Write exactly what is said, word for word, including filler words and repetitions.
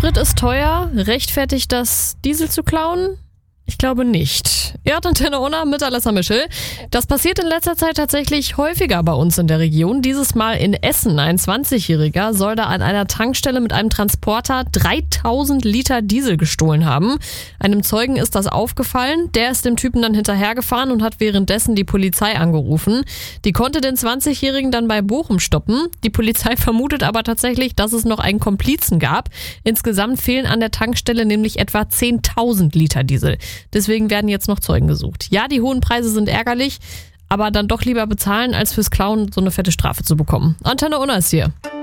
Sprit ist teuer. Rechtfertigt das, Diesel zu klauen? Ich glaube nicht. Ihr hört Antenne Unna mit Alessa Mischel. Das passiert in letzter Zeit tatsächlich häufiger bei uns in der Region. Dieses Mal in Essen. Ein zwanzigjähriger soll da an einer Tankstelle mit einem Transporter dreitausend Liter Diesel gestohlen haben. Einem Zeugen ist das aufgefallen. Der ist dem Typen dann hinterhergefahren und hat währenddessen die Polizei angerufen. Die konnte den zwanzigjährigen dann bei Bochum stoppen. Die Polizei vermutet aber tatsächlich, dass es noch einen Komplizen gab. Insgesamt fehlen an der Tankstelle nämlich etwa zehntausend Liter Diesel. Deswegen werden jetzt noch Zeugen gesucht. Ja, die hohen Preise sind ärgerlich, aber dann doch lieber bezahlen, als fürs Klauen so eine fette Strafe zu bekommen. Antenne Unna ist hier.